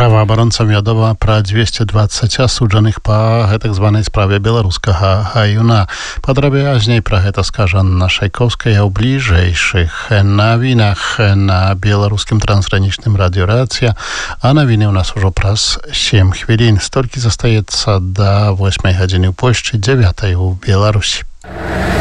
Праваабаронца Мядова пра 220 асуджаных па гэтак званай справе беларускага гаюна. Падрабязней пра гэта скажа Анна Шайковская ў бліжэйшых навінах на беларускім трансгранічным радыёрацыя, а навіны ў нас ужо праз 7 хвілін. Столькі застаецца да 8 гадзіны ў Польшчы, 9 у Беларусі.